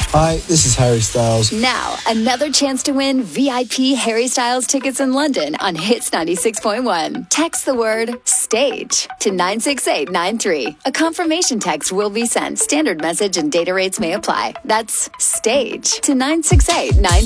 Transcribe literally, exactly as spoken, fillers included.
Hi, this is Harry Styles. Now, another chance to win V I P Harry Styles tickets in London on Hits ninety-six point one. Text the word STAGE to nine six eight nine three. A confirmation text will be sent. Standard message and data rates may apply. That's STAGE to nine six eight nine three.